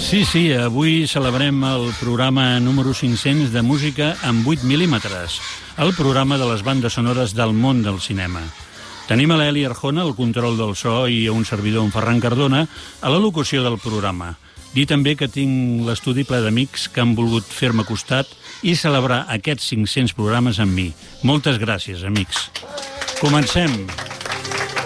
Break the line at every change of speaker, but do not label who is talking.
Sí, avui celebrem el programa número 500 de música amb 8 mil·límetres, el programa de les bandes sonores del món del cinema. Tenim a l'Eli Arjona, al control del so, i a un servidor, en Ferran Cardona, a la locució del programa. Dir també que tinc l'estudi ple d'amics que han volgut fer-me costat i celebrar aquests 500 programes amb mi. Moltes gràcies, amics. Comencem.